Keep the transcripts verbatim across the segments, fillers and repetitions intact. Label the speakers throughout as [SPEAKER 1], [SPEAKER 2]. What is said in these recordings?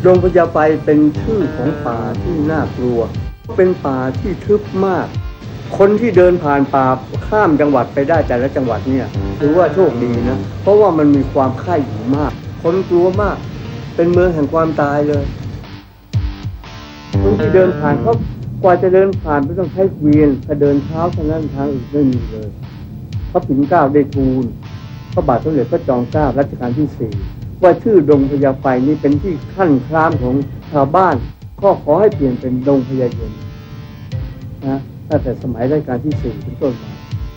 [SPEAKER 1] ดงพญาไฟเป็นชื่อของป่าที่น่ากลัวเป็นป่าที่ทึบมากคนที่เดินผ่านป่าข้ามจังหวัดไปได้แต่ละจังหวัดเนี่ยถือว่าโชคดีนะเพราะว่ามันมีความใคร่อยู่มากคนกลัวมากเป็นเมืองแห่งความตายเลยคนที่เดินผ่านเขากว่าจะเดินผ่านไม่ต้องใช้เกวียนถ้าเดินเท้าเท่านั้นทางอื่นไม่มีเลยพระปิ่นเกล้าได้ทูลพระบาทสมเด็จพระจอมเกล้ารัชกาลที่สี่ว่าชื่อดงพญาไฟนี่เป็นที่ขั้นคล้ามของชาวบ้านก็ขอให้เปลี่ยนเป็นดงพญาเย็นนะตั้งแต่สมัยรัชกาลที่สี่เป็นต้นมา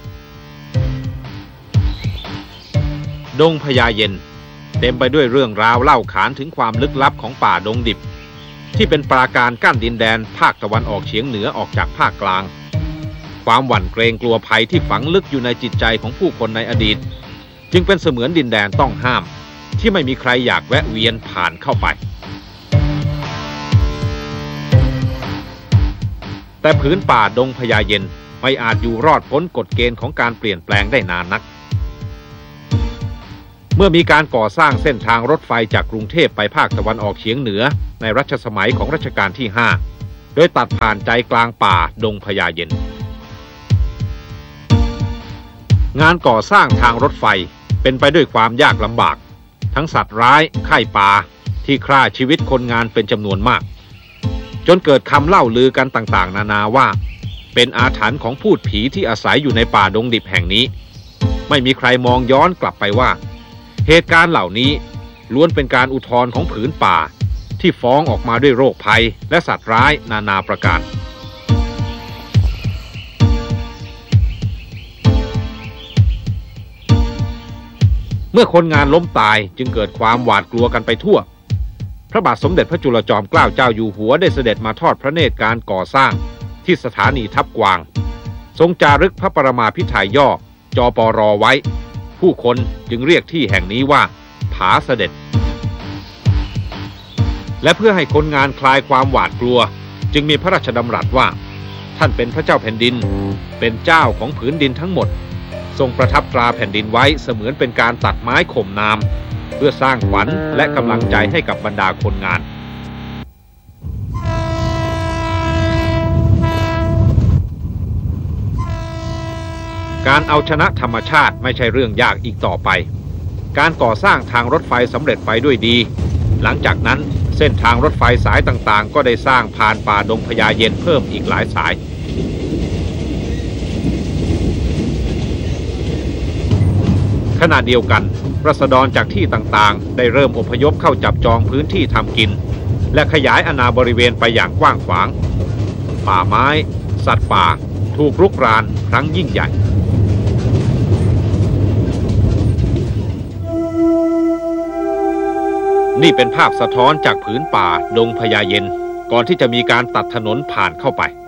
[SPEAKER 2] ดงพญาเย็นเต็มไปด้วยเรื่องราวเล่าขานถึงความลึกลับของป่าดงดิบที่เป็นปราการกั้นดินแดนภาคตะวันออกเฉียงเหนือออกจากภาคกลางความหวั่นเกรงกลัวภัยที่ฝังลึกอยู่ในจิตใจของผู้คนในอดีตจึงเป็นเสมือนดินแดนต้องห้ามที่ไม่มีใครอยากแวะเวียนผ่านเข้าไปแต่ผืนป่าดงพญาเย็นไม่อาจอยู่รอดพ้นกฎเกณฑ์ของการเปลี่ยนแปลงได้นานนักเมื่อมีการก่อสร้างเส้นทางรถไฟจากกรุงเทพไปภาคตะวันออกเฉียงเหนือในรัชสมัยของรัชกาลที่ห้าโดยตัดผ่านใจกลางป่าดงพญาเย็นงานก่อสร้างทางรถไฟเป็นไปด้วยความยากลำบากทั้งสัตว์ร้ายไข้ป่าที่ฆ่าชีวิตคนงานเป็นจำนวนมากจนเกิดคำเล่าลือกันต่างๆนานาว่าเป็นอาถรรพ์ของพูดผีที่อาศัยอยู่ในป่าดงดิบแห่งนี้ไม่มีใครมองย้อนกลับไปว่าเหตุการณ์เหล่านี้ล้วนเป็นการอุทธรณ์ของผืนป่าที่ฟ้องออกมาด้วยโรคภัยและสัตว์ร้ายนานาประการเมื่อคนงานล้มตายจึงเกิดความหวาดกลัวกันไปทั่วพระบาทสมเด็จพระจุลจอมเกล้าเจ้าอยู่หัวได้เสด็จมาทอดพระเนตรการก่อสร้างที่สถานีทับกวางทรงจารึกพระปรมาภิไธยย่อจปรไว้ผู้คนจึงเรียกที่แห่งนี้ว่าผาเสด็จและเพื่อให้คนงานคลายความหวาดกลัวจึงมีพระราชดำรัสว่าท่านเป็นพระเจ้าแผ่นดินเป็นเจ้าของผืนดินทั้งหมดทรงประทับตราแผ่นดินไว้เสมือนเป็นการตัดไม้ข่มนามเพื่อสร้างขวัญและกำลังใจให้กับบรรดาคนงานการเอาชนะธรรมชาติไม่ใช่เรื่องยากอีกต่อไปการก่อสร้างทางรถไฟสำเร็จไปด้วยดีหลังจากนั้นเส้นทางรถไฟสายต่างๆก็ได้สร้างผ่านป่าดงพญาเย็นเพิ่มอีกหลายสายขณะเดียวกันราษฎรจากที่ต่างๆได้เริ่มอพยพเข้าจับจองพื้นที่ทำกินและขยายอาณาบริเวณไปอย่างกว้างขวางป่าไม้สัตว์ป่าถูกรุกรานครั้งยิ่งใหญ่นี่เป็นภาพสะท้อนจากผืนป่าดงพญาเย็นก่อนที่จะมีการตัดถนนผ่านเข้าไป